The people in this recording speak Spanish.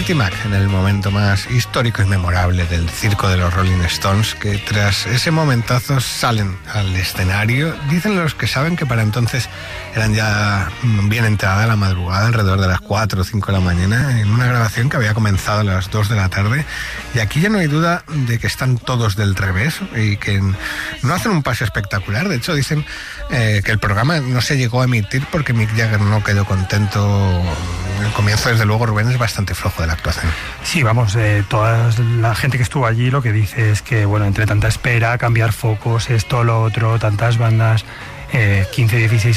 Dirty Mac, en el momento más histórico y memorable del circo de los Rolling Stones, que tras ese momentazo salen al escenario. Dicen los que saben que para entonces eran ya bien entrada la madrugada, alrededor de las 4 o 5 de la mañana, en una grabación que había comenzado a las 2 de la tarde. Y aquí ya no hay duda de que están todos del revés y que no hacen un pase espectacular. De hecho, dicen que el programa no se llegó a emitir porque Mick Jagger no quedó contento. El comienzo, desde luego, Rubén, es bastante flojo de la actuación. Sí, vamos, toda la gente que estuvo allí lo que dice es que, bueno, entre tanta espera, cambiar focos, esto, lo otro, tantas bandas, 15, 16